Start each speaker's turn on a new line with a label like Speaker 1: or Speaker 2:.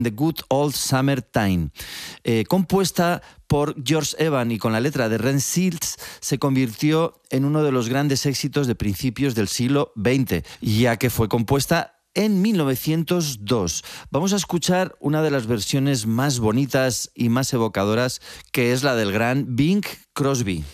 Speaker 1: The Good Old Summer Time. Compuesta por George Evans y con la letra de Ren Seals, se convirtió en uno de los grandes éxitos de principios del siglo XX, ya que fue compuesta en 1902. Vamos a escuchar una de las versiones más bonitas y más evocadoras, que es la del gran Bing Crosby.